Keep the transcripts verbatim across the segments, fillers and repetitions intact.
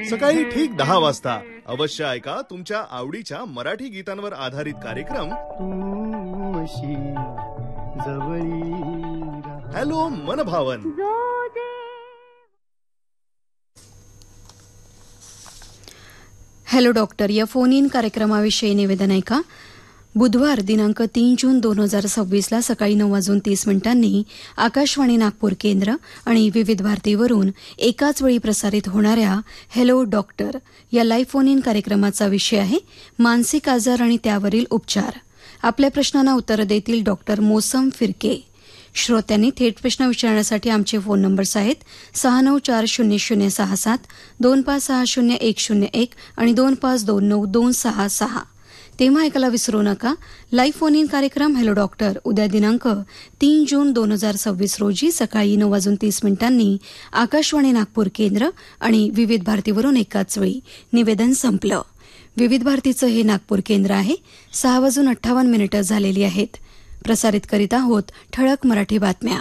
सकाळी ठीक दहा वाजता अवश्य ऐका तुमच्या आवडीच्या मराठी गीतांवर आधारित कार्यक्रम हॅलो मनभावन. हॅलो डॉक्टर या फोन इन कार्यक्रमाविषयी निवेदन ऐका. बुधवार दिनांक तीन जून दोन हजार सव्वीसला सकाळी नऊ वाजून तीस मिनिटांनी आकाशवाणी नागपूर केंद्र आणि विविध भारतीवरून एकाच वेळी प्रसारित होणाऱ्या हॅलो डॉक्टर या लाईव्ह फोन इन कार्यक्रमाचा विषय आहे मानसिक आजार आणि त्यावरील उपचार. आपल्या प्रश्नांना उत्तरं देतील डॉक्टर मोसम फिरके. श्रोत्यांनी थेट प्रश्न विचारण्यासाठी आमचे फोन नंबर्स आहेत सहा नऊ चार शून्य शून्य सहा सात दोन पाच सहा शून्य एक शून्य एक आणि दोन पाच दोन नऊ दोन सहा सहा. तेव्हा ऐकायला विसरू नका लाईव्ह फोन इन कार्यक्रम हॅलो डॉक्टर उद्या दिनांक तीन जून दोन हजार सव्वीस रोजी सकाळी नऊ वाजून तीस मिनिटांनी आकाशवाणी नागपूर केंद्र आणि विविध भारतीवरून एकाच वेळी. निवेदन संपलं. विविध भारतीचं हे नागपूर केंद्र आहे. सहा वाजून अठ्ठावन्न मिनिटं झालेली आहेत. प्रसारित करीत आहोत ठळक मराठी बातम्या.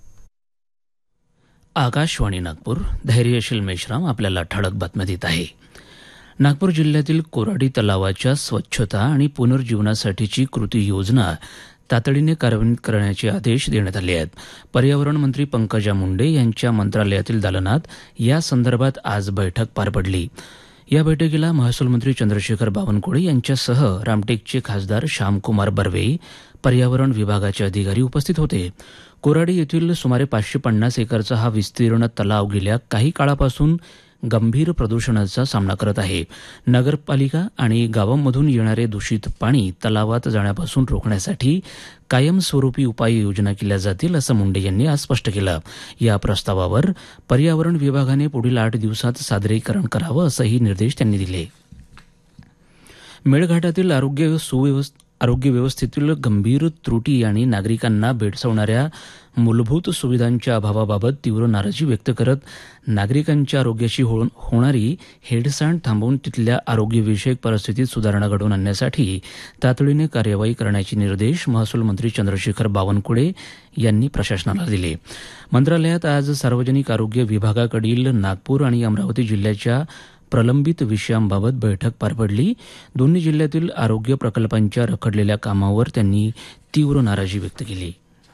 आकाशवाणी नागपूर. धैर्यशील मेश्राम आपल्याला ठळक बातम्या देत आहे. नागपूर जिल्ह्यातील कोराडी तलावाच्या स्वच्छता आणि पुनर्जीवनासाठीची कृती योजना तातडीने कार्यान्वित करण्याचे आदेश देण्यात आले आहेत. पर्यावरण मंत्री पंकजा मुंडे यांच्या मंत्रालयातील दालनात या संदर्भात आज बैठक पार पडली. या बैठकीला महसूल मंत्री चंद्रशेखर बावनकुळे यांच्यासह रामटेकचे खासदार श्यामकुमार बर्वे, पर्यावरण विभागाचे अधिकारी उपस्थित होते. कोराडी येथील सुमारे पाचशे पन्नास एकरचा हा विस्तीर्ण तलाव गेल्या काही काळापासून गंभीर प्रदूषणाचा सामना करत आहे. नगरपालिका आणि गावांमधून येणारे दूषित पाणी तलावात जाण्यापासून रोखण्यासाठी कायमस्वरूपी उपाययोजना केल्या जातील असं मुंडे यांनी आज स्पष्ट केलं. या प्रस्तावावर पर्यावरण विभागाने पुढील आठ दिवसात सादरीकरण करावं असेही निर्देश त्यांनी दिले. मेळघाटातील आरोग्य सुव्यवस्था आरोग्य व्यवस्थेतील गंभीर त्रुटी आणि नागरिकांना भेडसावणाऱ्या मूलभूत सुविधांच्या अभावाबाबत तीव्र नाराजी व्यक्त करत नागरिकांच्या आरोग्याशी हो होणारी हेळसांड थांबवून तिथल्या आरोग्यविषयक परिस्थितीत सुधारणा घडवून आणण्यासाठी तातडीने कार्यवाही करण्याचे निर्देश महसूल मंत्री चंद्रशेखर बावनकुळे यांनी प्रशासनाला दिले. मंत्रालयात आज सार्वजनिक आरोग्य विभागाकडील नागपूर आणि अमरावती जिल्ह्याच्या प्रलंबित विषयांबाबत बैठक पार पडली. दोन्ही जिल्ह्यातील आरोग्य प्रकल्पांच्या रखडलेल्या कामावर त्यांनी तीव्र नाराजी व्यक्त केली.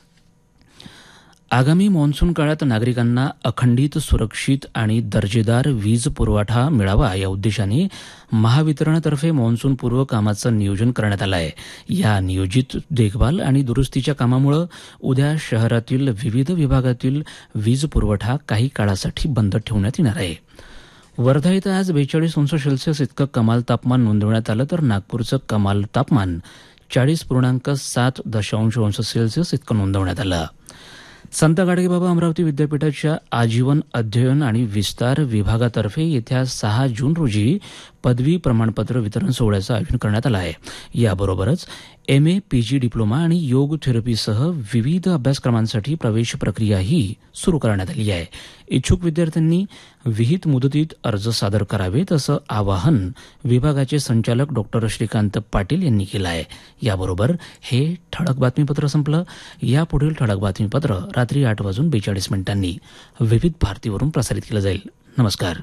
आगामी मान्सून काळात नागरिकांना अखंडित, सुरक्षित आणि दर्जेदार वीज पुरवठा मिळावा या उद्देशाने महावितरणातर्फे मान्सूनपूर्व कामाचं नियोजन करण्यात आलं आहे. या नियोजित देखभाल आणि दुरुस्तीच्या कामामुळे उद्या शहरातील विविध विभागातील वीज पुरवठा काही काळासाठी बंद ठेवण्यात येणार आहे. वर्धा इथं आज बेचाळीस अंश सेल्सिअस इतकं कमाल तापमान नोंदवण्यात आलं तर नागपूरचं कमाल तापमान चाळीस पूर्णांक सात दशांश अंश सेल्सिअस इतकं नोंदवण्यात आलं. संत गाडगेबाबा अमरावती विद्यापीठाच्या आजीवन अध्ययन आणि विस्तार विभागातर्फे येत्या सहा जून रोजी पदवी प्रमाणपत्र वितरण सोहळ्याचं आयोजन करण्यात आलं आहे. याबरोबरच एम ए, पीजी, डिप्लोमा आणि योग थेरपीसह विविध अभ्यासक्रमांसाठी प्रवेश प्रक्रियाही सुरू करण्यात आली आहे. इच्छुक विद्यार्थ्यांनी विहित मुदतीत अर्ज सादर करावेत असं आवाहन विभागाचे संचालक डॉक्टर श्रीकांत पाटील यांनी केलं आहे. याबरोबर हे ठळक बातमीपत्र संपलं. यापुढील ठळक बातमीपत्र रात्री आठ वाजून बेचाळीस मिनिटांनी विविध भारतीवरून प्रसारित केलं जाईल. नमस्कार.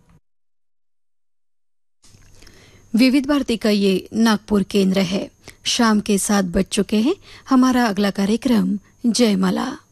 विविध भारती का ये नागपुर केंद्र है. शाम के सात बज चुके हैं. हमारा अगला कार्यक्रम जयमाला.